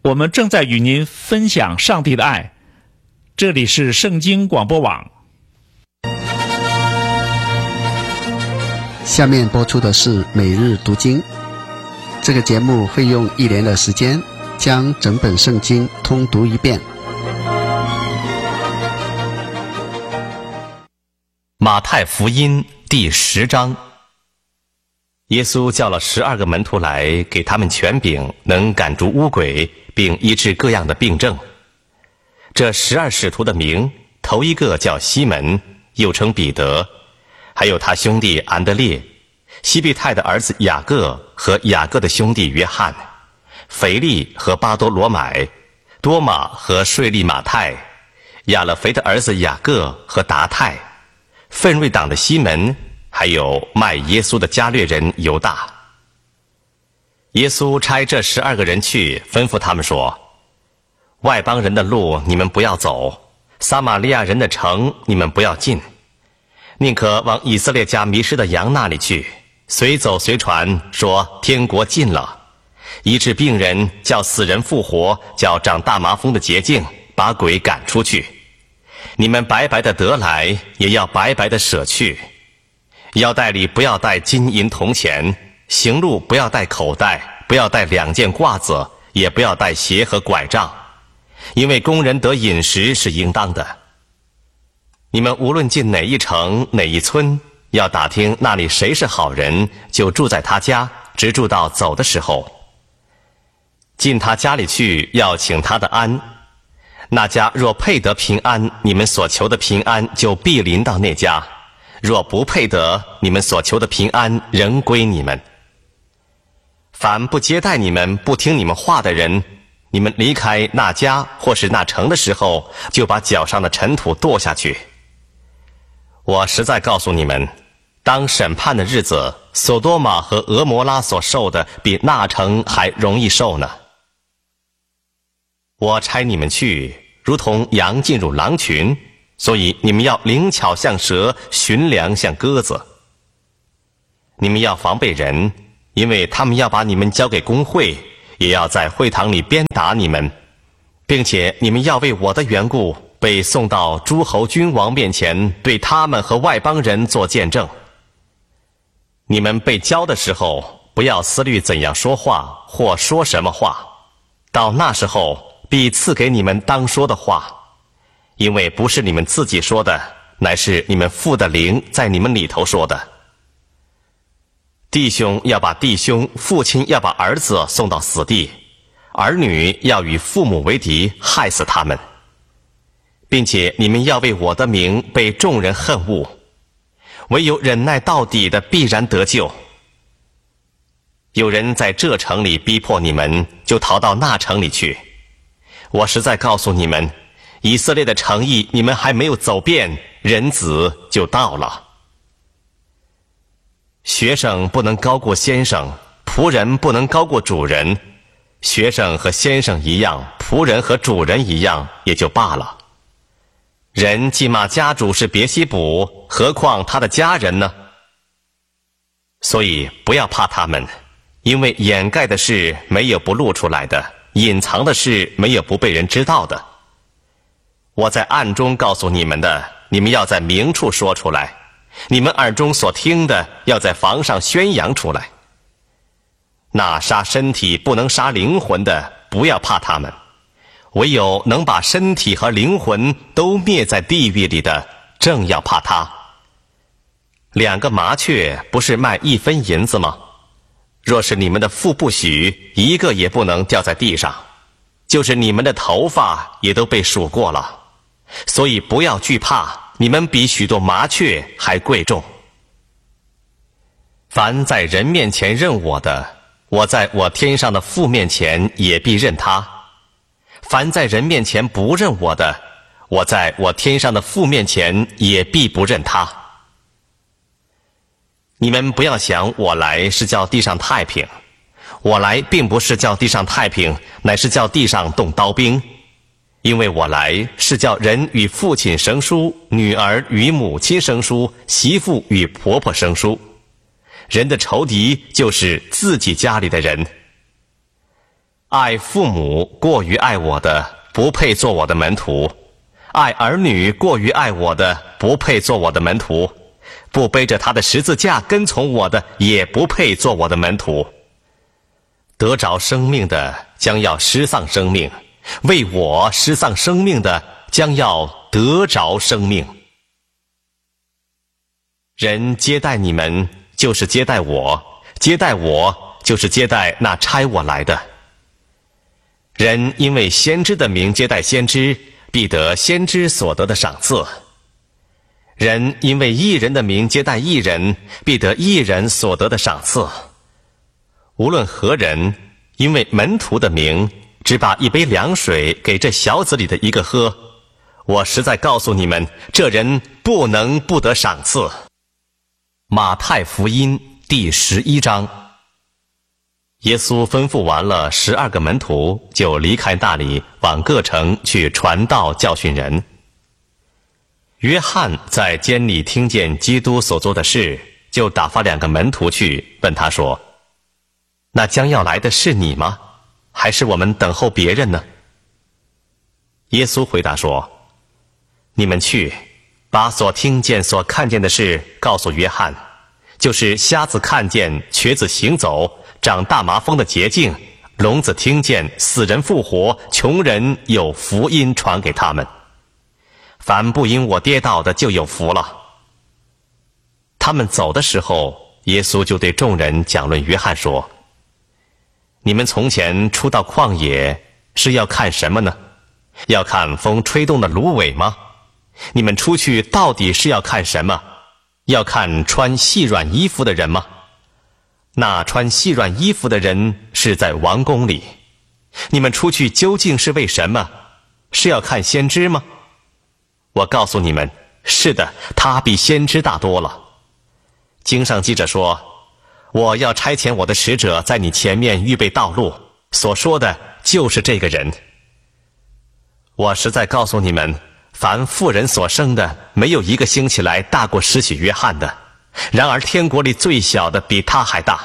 我们正在与您分享上帝的爱，这里是圣经广播网。 下面播出的是每日读经。这个节目会用1年的时间将整本圣经通读一遍。 马太福音第10章。耶稣叫了12个门徒来，给他们权柄，能赶逐污鬼，并医治各样的病症。这12使徒的名，头一个叫西门，又称彼得，还有他兄弟安德烈，西庇太的儿子雅各和雅各的兄弟约翰，腓力和巴多罗买，多马和税吏马太，亚勒腓的儿子雅各和达太，奋锐党的西门，还有卖耶稣的加略人犹大。耶稣差这12个人去，吩咐他们说：外邦人的路你们不要走，撒玛利亚人的城你们不要进，宁可往以色列家迷失的羊那里去，随走随传，说天国近了，医治病人，叫死人复活，叫长大麻风的洁净，把鬼赶出去。你们白白的得来，也要白白的舍去。腰带里不要带金银铜钱，行路不要带口袋，不要带2件褂子，也不要带鞋和拐杖，因为工人得饮食是应当的。你们无论进哪一城哪一村，要打听那里谁是好人，就住在他家，直住到走的时候。进他家里去，要请他的安。那家若配得平安，你们所求的平安就必临到那家；若不配得，你们所求的平安仍归你们。凡不接待你们、不听你们话的人，你们离开那家或是那城的时候，就把脚上的尘土跺下去。我实在告诉你们，当审判的日子，索多玛和俄摩拉所受的，比那城还容易受呢。我差你们去，如同羊进入狼群，所以你们要灵巧像蛇，驯良像鸽子。你们要防备人，因为他们要把你们交给公会，也要在会堂里鞭打你们，并且你们要为我的缘故被送到诸侯君王面前，对他们和外邦人做见证。你们被交的时候，不要思虑怎样说话或说什么话，到那时候必赐给你们当说的话，因为不是你们自己说的，乃是你们父的灵在你们里头说的。弟兄要把弟兄，父亲要把儿子送到死地，儿女要与父母为敌，害死他们，并且你们要为我的名被众人恨恶，唯有忍耐到底的必然得救。有人在这城里逼迫你们，就逃到那城里去。我实在告诉你们，以色列的诚意你们还没有走遍，人子就到了。学生不能高过先生，仆人不能高过主人。学生和先生一样，仆人和主人一样，也就罢了。人既骂家主是别西卜，何况他的家人呢？所以不要怕他们，因为掩盖的事没有不露出来的，隐藏的事没有不被人知道的。我在暗中告诉你们的，你们要在明处说出来；你们耳中所听的，要在房上宣扬出来。那杀身体不能杀灵魂的，不要怕他们；唯有能把身体和灵魂都灭在地狱里的，正要怕他。2个麻雀不是卖1分银子吗？若是你们的父不许，一个也不能掉在地上，就是你们的头发也都被数过了。所以不要惧怕，你们比许多麻雀还贵重。凡在人面前认我的，我在我天上的父面前也必认他；凡在人面前不认我的，我在我天上的父面前也必不认他。你们不要想我来是叫地上太平，我来并不是叫地上太平，乃是叫地上动刀兵。因为我来是叫人与父亲生疏，女儿与母亲生疏，媳妇与婆婆生疏。人的仇敌就是自己家里的人。 爱父母过于爱我的，不配做我的门徒；爱儿女过于爱我的，不配做我的门徒；不背着他的十字架跟从我的，也不配做我的门徒。得着生命的将要失丧生命，为我失丧生命的将要得着生命。人接待你们，就是接待我；接待我，就是接待那差我来的。人因为先知的名接待先知，必得先知所得的赏赐；人因为义人的名接待义人，必得义人所得的赏赐。无论何人，因为门徒的名，只把一杯凉水给这小子里的一个喝，我实在告诉你们，这人不能不得赏赐。马太福音第11章。耶稣吩咐完了12个门徒，就离开那里，往各城去传道教训人。约翰在监里听见基督所做的事，就打发2个门徒去，问他说：那将要来的是你吗？还是我们等候别人呢？耶稣回答说：你们去，把所听见所看见的事告诉约翰，就是瞎子看见，瘸子行走，长大麻风的洁净，聋子听见，死人复活，穷人有福音传给他们。凡不因我跌倒的，就有福了。他们走的时候，耶稣就对众人讲论约翰说：你们从前出到旷野，是要看什么呢？要看风吹动的芦苇吗？你们出去到底是要看什么？要看穿细软衣服的人吗？那穿细软衣服的人是在王宫里。你们出去究竟是为什么？是要看先知吗？我告诉你们，是的，他比先知大多了。经上记着说：我要差遣我的使者在你前面预备道路，所说的就是这个人。我实在告诉你们，凡妇人所生的，没有一个兴起来大过施洗约翰的，然而天国里最小的比他还大。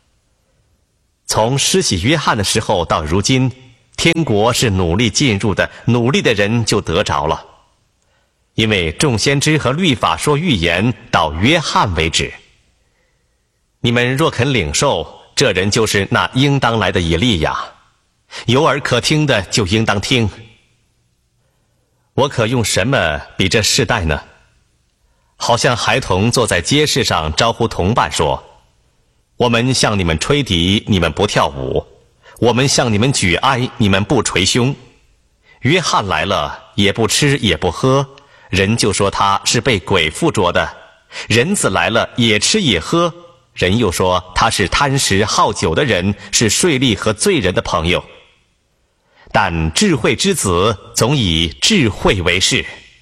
从施洗约翰的时候到如今，天国是努力进入的，努力的人就得着了。因为众先知和律法说预言到约翰为止。你们若肯领受，这人就是那应当来的以利亚。有耳可听的就应当听。我可用什么比这世代呢？好像孩童坐在街市上招呼同伴说：我们向你们吹笛，你们不跳舞；我们向你们举哀，你们不捶胸。约翰来了，也不吃也不喝，人就说他是被鬼附着的；人子来了，也吃也喝，人又说他是贪食好酒的人，是税吏和罪人的朋友。但智慧之子总以智慧为事。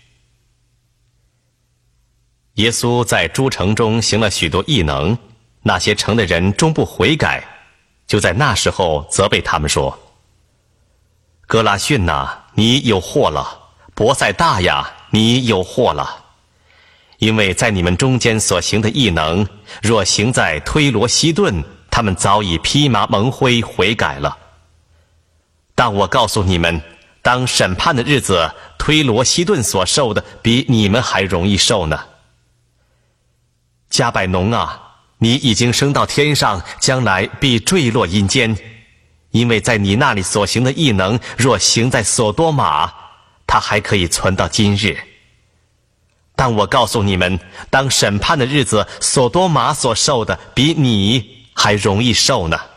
耶稣在诸城中行了许多异能，那些城的人终不悔改，就在那时候责备他们说：哥拉汛哪，你有祸了；伯赛大呀，你有祸了。因为在你们中间所行的异能，若行在推罗西顿，他们早已披麻蒙灰悔改了。但我告诉你们，当审判的日子，推罗西顿所受的比你们还容易受呢。加百农啊，你已经升到天上，将来必坠落阴间，因为在你那里所行的异能，若行在所多玛，它还可以存到今日。但我告诉你们，当审判的日子，所多玛所受的比你还容易受呢。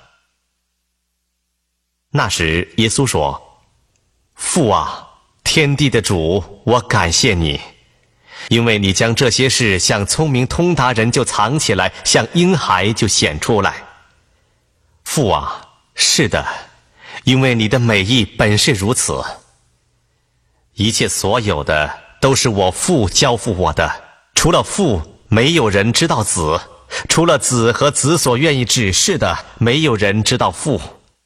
那时耶稣说：父啊，天地的主，我感谢你，因为你将这些事向聪明通达人就藏起来，向婴孩就显出来。父啊，是的，因为你的美意本是如此。一切所有的都是我父交付我的，除了父，没有人知道子；除了子和子所愿意指示的，没有人知道父。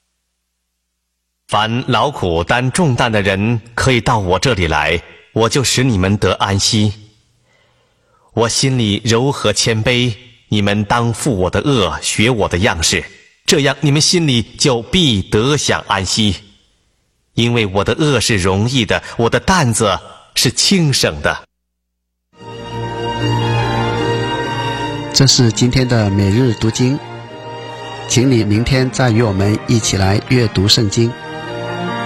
凡劳苦担重担的人，可以到我这里来，我就使你们得安息。我心里柔和谦卑，你们当负我的恶，学我的样式， 这样你们心里就必得享安息。因为我的轭是容易的，我的担子是轻省的。 这是今天的每日读经，请你明天再与我们一起来阅读圣经。